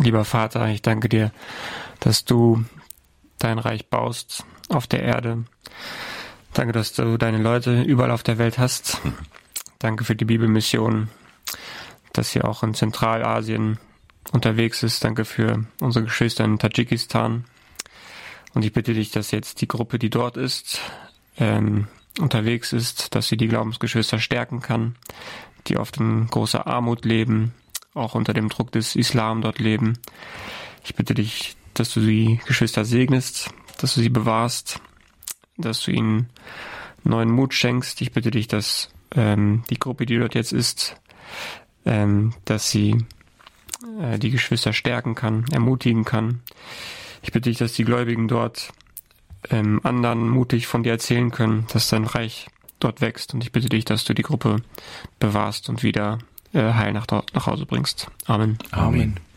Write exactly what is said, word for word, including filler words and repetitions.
Lieber Vater, ich danke dir, dass du dein Reich baust auf der Erde. Danke, dass du deine Leute überall auf der Welt hast. Danke für die Bibelmission, dass sie auch in Zentralasien unterwegs ist. Danke für unsere Geschwister in Tadschikistan. Und ich bitte dich, dass jetzt die Gruppe, die dort ist, ähm, unterwegs ist, dass sie die Glaubensgeschwister stärken kann, die oft in großer Armut leben, auch unter dem Druck des Islam dort leben. Ich bitte dich, dass du die Geschwister segnest, dass du sie bewahrst, dass du ihnen neuen Mut schenkst. Ich bitte dich, dass ähm, die Gruppe, die dort jetzt ist, ähm, dass sie äh, die Geschwister stärken kann, ermutigen kann. Ich bitte dich, dass die Gläubigen dort ähm, anderen mutig von dir erzählen können, dass dein Reich dort wächst. Und ich bitte dich, dass du die Gruppe bewahrst und wieder äh, heil nach, nach Hause bringst. Amen. Amen.